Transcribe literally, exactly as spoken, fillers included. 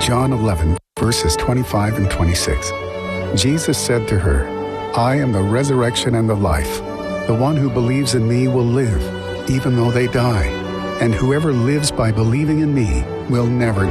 John eleven, verses twenty-five and twenty-six. Jesus said to her, I am the resurrection and the life. The one who believes in me will live, even though they die. And whoever lives by believing in me will never